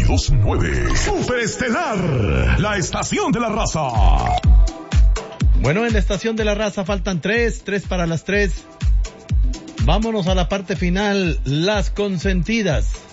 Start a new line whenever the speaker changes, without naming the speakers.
92.9. Superestelar, la estación de la raza.
Bueno, en la estación de la raza faltan 3 para las 3. Vámonos a la parte final, las consentidas.